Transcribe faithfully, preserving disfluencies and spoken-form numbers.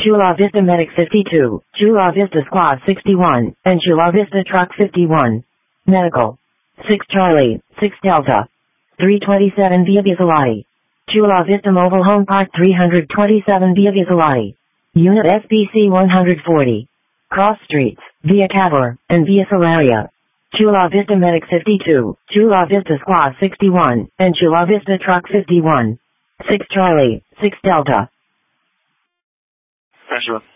Chula Vista Medic fifty-two, Chula Vista Squad sixty-one, and Chula Vista Truck fifty-one. Medical. six Charlie, six Delta. three twenty-seven via Bisalati. Chula Vista Mobile Home Park three twenty-seven via Bisalati. Unit S B C one forty. Cross streets, via Cavour, and via Solaria. Chula Vista Medic fifty-two, Chula Vista Squad sixty-one, and Chula Vista Truck fifty-one. six Charlie, six Delta. Joshua.